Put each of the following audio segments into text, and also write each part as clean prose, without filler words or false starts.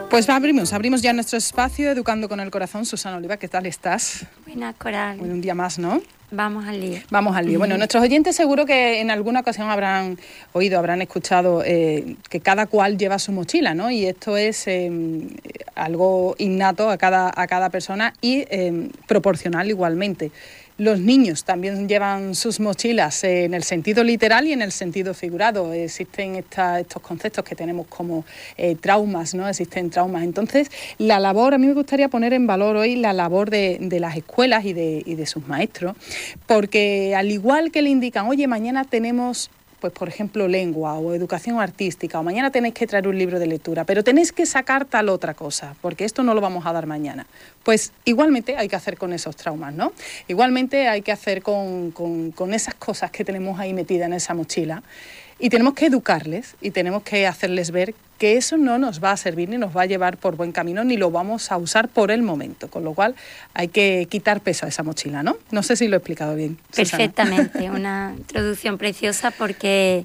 Pues abrimos ya nuestro espacio Educando con el Corazón. Susana Oliva, ¿qué tal estás? Buenas, Coral. Bueno, un día más, ¿no? Vamos al lío. Vamos al lío. Bueno, nuestros oyentes seguro que en alguna ocasión habrán escuchado que cada cual lleva su mochila, ¿no? Y esto es algo innato a cada persona y proporcional igualmente. Los niños también llevan sus mochilas en el sentido literal y en el sentido figurado. Existen estos conceptos que tenemos como traumas, ¿no? Existen traumas. Entonces, la labor, a mí me gustaría poner en valor hoy la labor de las escuelas y de sus maestros, porque al igual que le indican, oye, mañana tenemos, pues por ejemplo, lengua o educación artística, o mañana tenéis que traer un libro de lectura, pero tenéis que sacar tal otra cosa, porque esto no lo vamos a dar mañana. Pues igualmente hay que hacer con esos traumas, ¿no? Igualmente hay que hacer con esas cosas que tenemos ahí metidas en esa mochila, y tenemos que educarles y tenemos que hacerles ver que eso no nos va a servir ni nos va a llevar por buen camino ni lo vamos a usar por el momento, con lo cual hay que quitar peso a esa mochila, ¿no? No sé si lo he explicado bien, Susana. Perfectamente, una introducción preciosa porque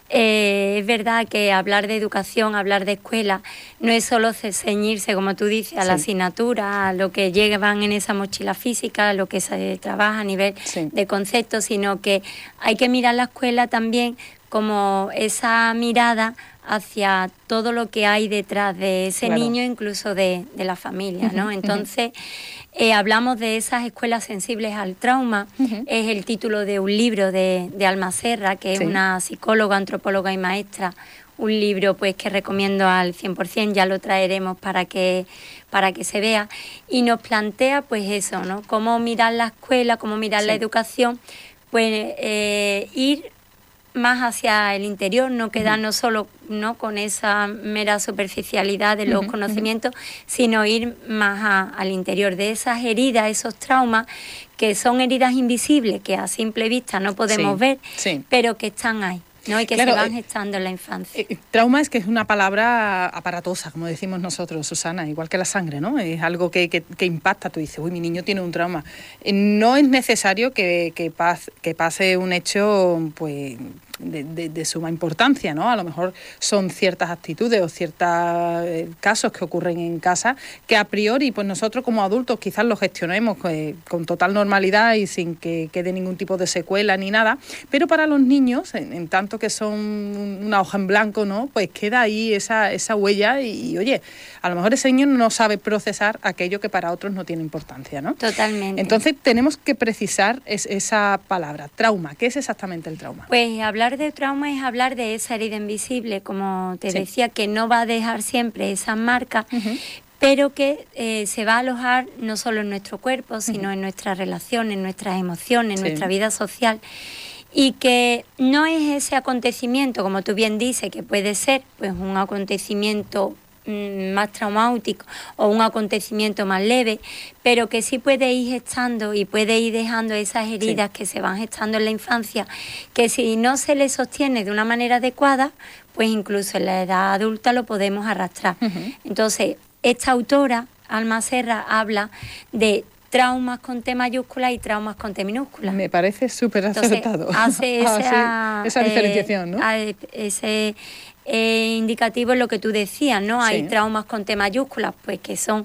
es verdad que hablar de educación, hablar de escuela, no es solo ceñirse, como tú dices, a la asignatura, a lo que llevan en esa mochila física, a lo que se trabaja a nivel de conceptos, sino que hay que mirar la escuela también como esa mirada hacia todo lo que hay detrás de ese niño, incluso de la familia, ¿no? Entonces, hablamos de esas escuelas sensibles al trauma, es el título de un libro de Alma Serra, que es una psicóloga, antropóloga y maestra, un libro pues que recomiendo al 100%, ya lo traeremos para que se vea, y nos plantea pues eso, ¿no? Cómo mirar la escuela, cómo mirar la educación, pues ir más hacia el interior, no quedarnos solo, ¿no?, con esa mera superficialidad de los conocimientos, sino ir más al interior de esas heridas, esos traumas, que son heridas invisibles, que a simple vista no podemos ver, pero que están ahí, ¿no? Y que se van gestando en la infancia. Trauma es que es una palabra aparatosa, como decimos nosotros, Susana, igual que la sangre, ¿no? Es algo que impacta. Tú dices, uy, mi niño tiene un trauma. No es necesario que pase un hecho, pues, de suma importancia, ¿no? A lo mejor son ciertas actitudes o ciertos casos que ocurren en casa que a priori, pues nosotros como adultos quizás los gestionemos con total normalidad y sin que quede ningún tipo de secuela ni nada, pero para los niños, en tanto que son una hoja en blanco, ¿no?, pues queda ahí esa huella y oye, a lo mejor ese niño no sabe procesar aquello que para otros no tiene importancia, ¿no? Totalmente. Entonces tenemos que precisar esa palabra, trauma. ¿Qué es exactamente el trauma? Pues hablar de trauma es hablar de esa herida invisible, como te decía, que no va a dejar siempre esas marcas, pero que se va a alojar no solo en nuestro cuerpo, sino en nuestras relaciones, en nuestras emociones, en nuestra vida social. Y que no es ese acontecimiento, como tú bien dices, que puede ser pues un acontecimiento más traumático o un acontecimiento más leve, pero que sí puede ir gestando y puede ir dejando esas heridas que se van gestando en la infancia, que si no se le sostiene de una manera adecuada, pues incluso en la edad adulta lo podemos arrastrar. Entonces, esta autora, Alma Serra, habla de traumas con T mayúscula y traumas con T minúscula. Me parece súper acertado. Hace esa diferenciación, ¿no? Ese indicativo es lo que tú decías, ¿no? Hay traumas con T mayúsculas, pues que son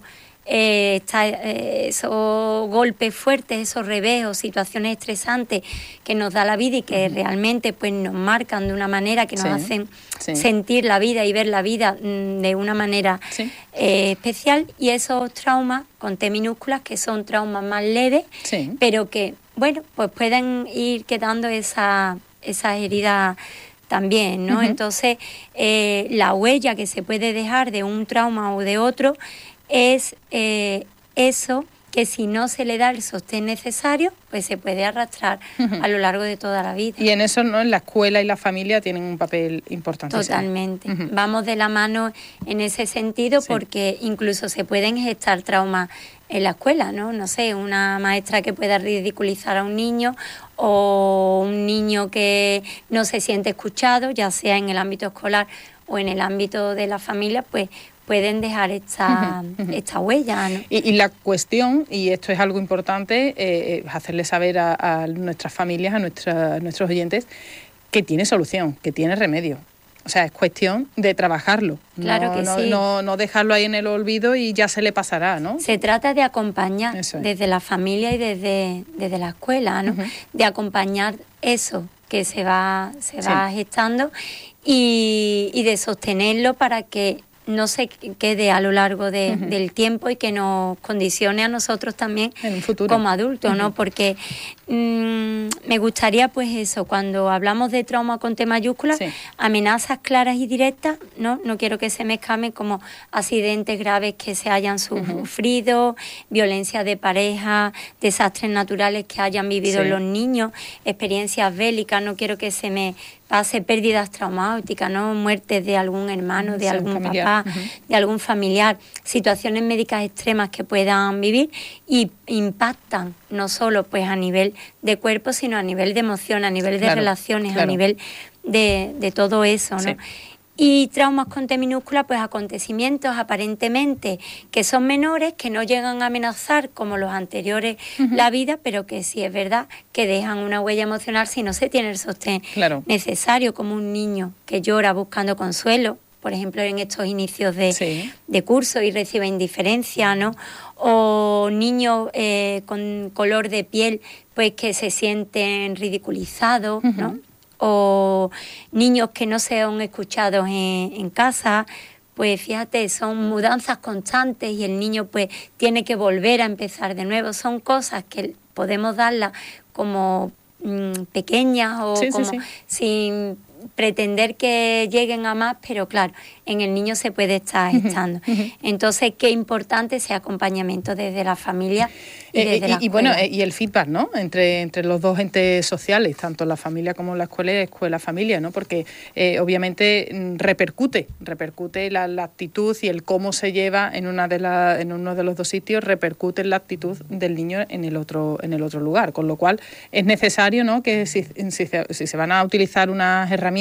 esos golpes fuertes, esos revés, situaciones estresantes que nos da la vida y que realmente pues nos marcan de una manera que nos hacen sentir la vida y ver la vida de una manera especial, y esos traumas con T minúsculas que son traumas más leves, pero que, bueno, pues pueden ir quedando esas heridas también, ¿no? Entonces, la huella que se puede dejar de un trauma o de otro es eso que si no se le da el sostén necesario, pues se puede arrastrar a lo largo de toda la vida. Y en eso, ¿no?, la escuela y la familia tienen un papel importante. Totalmente. Vamos de la mano en ese sentido porque incluso se pueden gestar traumas en la escuela, ¿no? No sé, una maestra que pueda ridiculizar a un niño o un niño que no se siente escuchado, ya sea en el ámbito escolar o en el ámbito de la familia, pues pueden dejar esta huella, ¿no? Y la cuestión, y esto es algo importante, es hacerle saber a nuestras familias, a nuestros oyentes, que tiene solución, que tiene remedio. O sea, es cuestión de trabajarlo. Claro que sí. No dejarlo ahí en el olvido y ya se le pasará, ¿no? Se trata de acompañar desde la familia y desde la escuela, ¿no? De acompañar eso que se va gestando y de sostenerlo para que no se quede a lo largo del tiempo y que nos condicione a nosotros también en un futuro, como adultos, ¿no? Porque me gustaría, pues eso, cuando hablamos de trauma con T mayúscula, amenazas claras y directas, ¿no? No quiero que se me escamen como accidentes graves que se hayan sufrido, violencia de pareja, desastres naturales que hayan vivido los niños, experiencias bélicas, no quiero que se me pase pérdidas traumáticas, ¿no? Muertes de algún hermano, de algún papá, de algún familiar, situaciones médicas extremas que puedan vivir y impactan no solo pues a nivel de cuerpo, sino a nivel de emoción, a nivel de relaciones, a nivel de todo eso, ¿no? Sí. Y traumas con T minúscula, pues acontecimientos aparentemente que son menores, que no llegan a amenazar como los anteriores la vida, pero que sí es verdad que dejan una huella emocional si no se tiene el sostén necesario, como un niño que llora buscando consuelo, por ejemplo en estos inicios de curso y recibe indiferencia, ¿no? O niños con color de piel pues que se sienten ridiculizados, ¿no? O niños que no sean escuchados en casa, pues fíjate, son mudanzas constantes y el niño pues tiene que volver a empezar de nuevo. Son cosas que podemos darlas como pequeñas o sin pretender que lleguen a más, pero claro, en el niño se puede estar gestando. Entonces, qué importante ese acompañamiento desde la familia y desde la escuela. Y el feedback, ¿no? Entre los dos entes sociales, tanto la familia como la escuela y escuela-familia, ¿no? Porque obviamente repercute la actitud y el cómo se lleva en uno de los dos sitios, repercute en la actitud del niño en el otro lugar, con lo cual es necesario, ¿no? Que si se van a utilizar unas herramientas,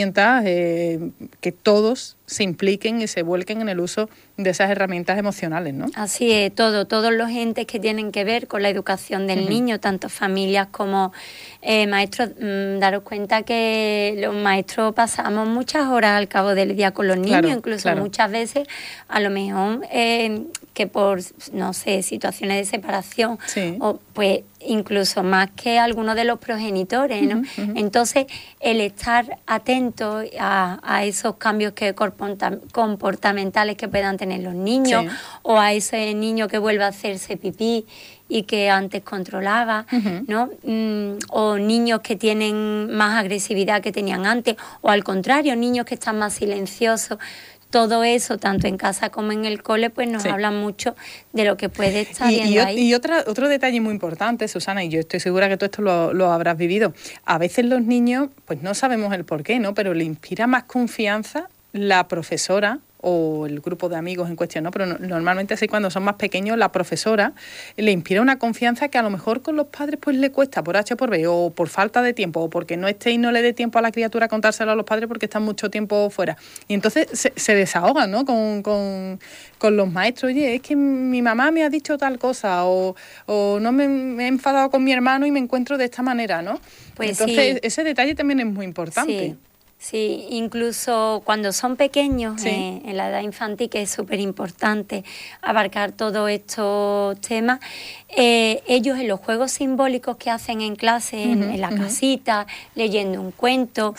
que todos se impliquen y se vuelquen en el uso de esas herramientas emocionales, ¿no? Así es, todos los entes que tienen que ver con la educación del niño, tanto familias como maestros. Daros cuenta que los maestros pasamos muchas horas al cabo del día con los niños, incluso muchas veces a lo mejor que por, no sé, situaciones de separación o pues incluso más que algunos de los progenitores, ¿no? Entonces, el estar atento a esos cambios comportamentales que puedan tener los niños o a ese niño que vuelve a hacerse pipí y que antes controlaba, ¿no? O niños que tienen más agresividad que tenían antes, o al contrario, niños que están más silenciosos. Todo eso, tanto en casa como en el cole, pues nos habla mucho de lo que puede estar viendo ahí. Y otro detalle muy importante, Susana, y yo estoy segura que tú esto lo habrás vivido. A veces los niños, pues no sabemos el por qué, ¿no? Pero le inspira más confianza la profesora o el grupo de amigos en cuestión, ¿no? Pero normalmente así cuando son más pequeños, la profesora le inspira una confianza que a lo mejor con los padres pues le cuesta por H o por B, o por falta de tiempo, o porque no esté y no le dé tiempo a la criatura a contárselo a los padres porque están mucho tiempo fuera. Y entonces se desahogan, ¿no? Con los maestros. Oye, es que mi mamá me ha dicho tal cosa, o no me he enfadado con mi hermano y me encuentro de esta manera, ¿no? Pues entonces ese detalle también es muy importante. Sí, incluso cuando son pequeños, en la edad infantil, que es súper importante abarcar todos estos temas, ellos en los juegos simbólicos que hacen en clase, en la casita, leyendo un cuento,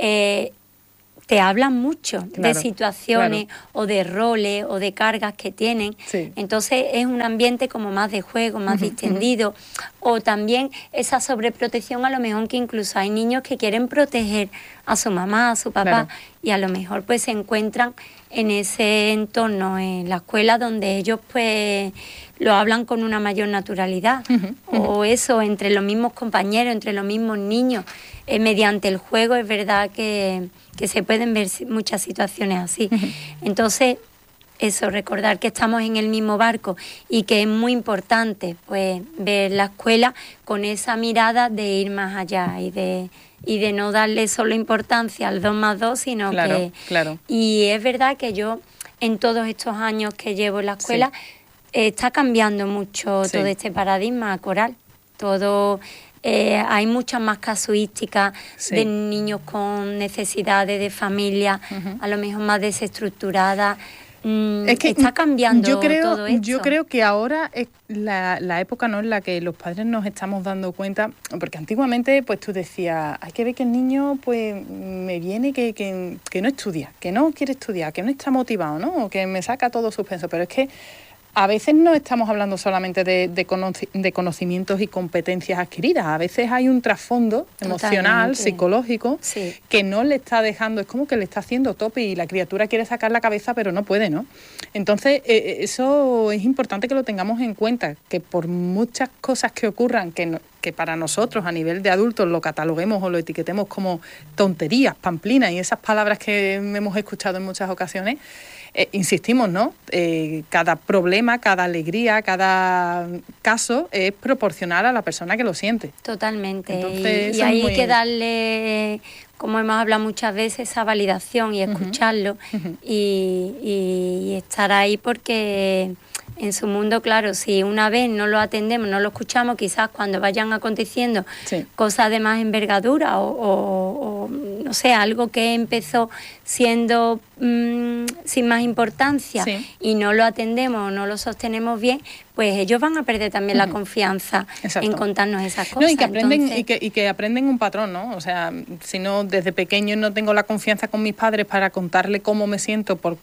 te hablan mucho de situaciones o de roles o de cargas que tienen. Entonces es un ambiente como más de juego, más distendido. O también esa sobreprotección, a lo mejor que incluso hay niños que quieren proteger a su mamá, a su papá, y a lo mejor pues se encuentran en ese entorno, en la escuela, donde ellos pues lo hablan con una mayor naturalidad. O eso, entre los mismos compañeros, entre los mismos niños, mediante el juego es verdad que se pueden ver muchas situaciones así. Entonces, eso, recordar que estamos en el mismo barco y que es muy importante pues ver la escuela con esa mirada de ir más allá y de no darle solo importancia al 2+2, sino que... Y es verdad que yo, en todos estos años que llevo en la escuela, está cambiando mucho todo este paradigma coral. Todo hay muchas más casuísticas de niños con necesidades de familia, a lo mejor más desestructuradas. Es que está cambiando todo esto. Yo creo que ahora es la época, ¿no?, en la que los padres nos estamos dando cuenta, porque antiguamente pues tú decías, hay que ver que el niño pues me viene que no estudia, que no quiere estudiar, que no está motivado, ¿no?, o que me saca todo suspenso, pero es que a veces no estamos hablando solamente de conocimientos y competencias adquiridas. A veces hay un trasfondo emocional, psicológico, que no le está dejando, es como que le está haciendo tope y la criatura quiere sacar la cabeza pero no puede, ¿no? Entonces, eso es importante que lo tengamos en cuenta, que por muchas cosas que ocurran, que para nosotros a nivel de adultos lo cataloguemos o lo etiquetemos como tonterías, pamplinas y esas palabras que hemos escuchado en muchas ocasiones, insistimos, ¿no? Cada problema, cada alegría, cada caso es proporcional a la persona que lo siente. Totalmente. Entonces, y ahí hay que darle, como hemos hablado muchas veces, esa validación y escucharlo y estar ahí, porque en su mundo, claro, si una vez no lo atendemos, no lo escuchamos, quizás cuando vayan aconteciendo cosas de más envergadura o no sé, algo que empezó siendo sin más importancia y no lo atendemos, no lo sostenemos bien, pues ellos van a perder también la confianza en contarnos esas cosas. No, y que aprenden, y que aprenden un patrón, ¿no? O sea, si no, desde pequeño no tengo la confianza con mis padres para contarle cómo me siento por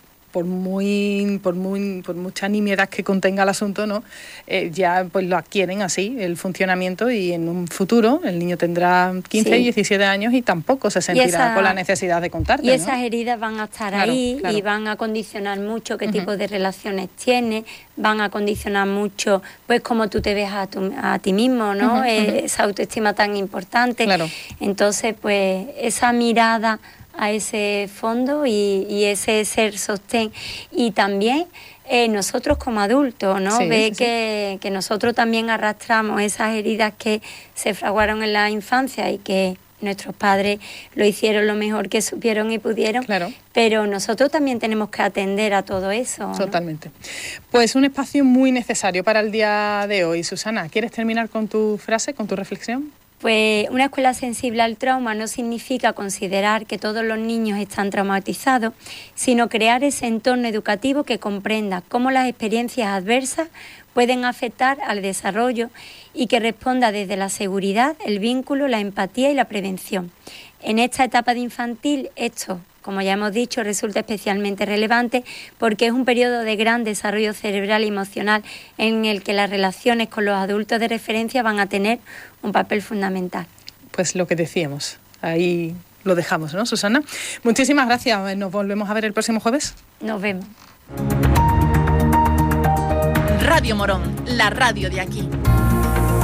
mucha nimiedad que contenga el asunto, ¿no? Ya pues lo adquieren así, el funcionamiento, y en un futuro el niño tendrá 15, 17 años y tampoco se sentirá con la necesidad de contarte, y esas heridas van a estar ahí y van a condicionar mucho qué tipo de relaciones tienes, van a condicionar mucho pues cómo tú te ves a ti mismo, ¿no? Esa autoestima tan importante. Entonces, pues esa mirada a ese fondo y ese ser sostén, y también nosotros como adultos, ¿no? Que nosotros también arrastramos esas heridas que se fraguaron en la infancia y que nuestros padres lo hicieron lo mejor que supieron y pudieron, pero nosotros también tenemos que atender a todo eso, ¿no? Totalmente. Pues un espacio muy necesario para el día de hoy. Susana, ¿quieres terminar con tu frase, con tu reflexión? Pues una escuela sensible al trauma no significa considerar que todos los niños están traumatizados, sino crear ese entorno educativo que comprenda cómo las experiencias adversas pueden afectar al desarrollo y que responda desde la seguridad, el vínculo, la empatía y la prevención. En esta etapa de infantil, esto, como ya hemos dicho, resulta especialmente relevante porque es un periodo de gran desarrollo cerebral y emocional en el que las relaciones con los adultos de referencia van a tener un papel fundamental. Pues lo que decíamos, ahí lo dejamos, ¿no, Susana? Muchísimas gracias. Nos volvemos a ver el próximo jueves. Nos vemos. Radio Morón, la radio de aquí.